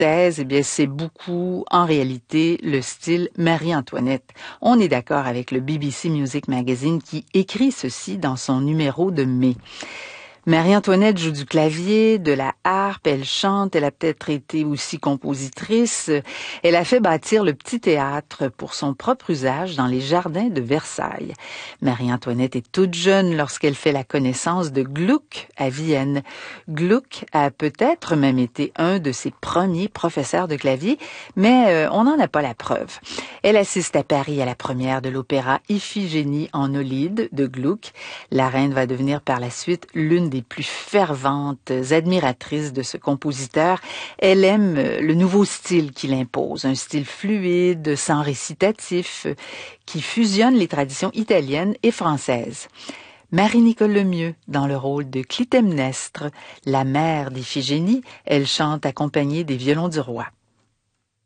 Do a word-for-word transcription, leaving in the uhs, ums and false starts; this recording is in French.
thèse, eh bien, c'est beaucoup, en réalité, le style Marie-Antoinette. On est d'accord avec le B B C Music Magazine qui écrit ceci dans son numéro de mai. Marie-Antoinette joue du clavier, de la harpe, elle chante, elle a peut-être été aussi compositrice. Elle a fait bâtir le petit théâtre pour son propre usage dans les jardins de Versailles. Marie-Antoinette est toute jeune lorsqu'elle fait la connaissance de Gluck à Vienne. Gluck a peut-être même été un de ses premiers professeurs de clavier, mais euh, on n'en a pas la preuve. Elle assiste à Paris à la première de l'opéra Iphigénie en Aulide de Gluck. La reine va devenir par la suite l'une des plus ferventes admiratrices de ce compositeur. Elle aime le nouveau style qu'il impose, un style fluide, sans récitatif, qui fusionne les traditions italiennes et françaises. Marie-Nicole Lemieux, dans le rôle de Clytemnestre, la mère d'Iphigénie, elle chante accompagnée des violons du roi.